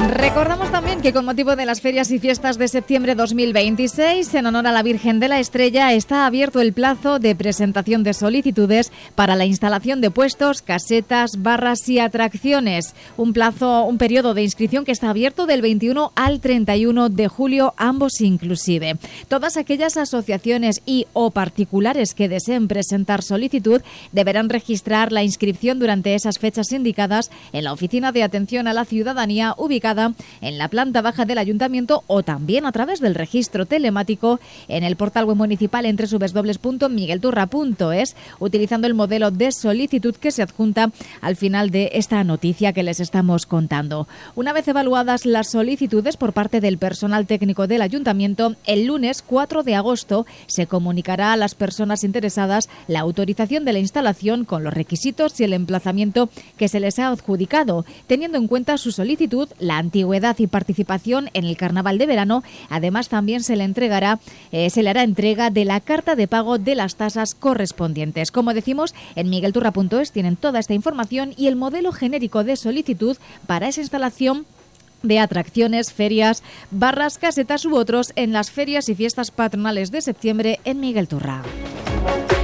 Recordamos también que con motivo de las ferias y fiestas de septiembre 2026, en honor a la Virgen de la Estrella, está abierto el plazo de presentación de solicitudes para la instalación de puestos, casetas, barras y atracciones. Un periodo de inscripción que está abierto del 21 al 31 de julio, ambos inclusive. Todas aquellas asociaciones y o particulares que deseen presentar solicitud deberán registrar la inscripción durante esas fechas indicadas en la Oficina de Atención a la Ciudadanía ubicada en la planta baja del Ayuntamiento o también a través del registro telemático en el portal web municipal en www.miguelturra.es, utilizando el modelo de solicitud que se adjunta al final de esta noticia que les estamos contando. Una vez evaluadas las solicitudes por parte del personal técnico del Ayuntamiento, el lunes 4 de agosto se comunicará a las personas interesadas la autorización de la instalación con los requisitos y el emplazamiento que se les ha adjudicado, teniendo en cuenta su solicitud, la antigüedad y participación en el Carnaval de verano. Además, también se le hará entrega de la carta de pago de las tasas correspondientes. Como decimos, en miguelturra.es tienen toda esta información y el modelo genérico de solicitud para esa instalación de atracciones, ferias, barras, casetas u otros en las ferias y fiestas patronales de septiembre en Miguel Turra.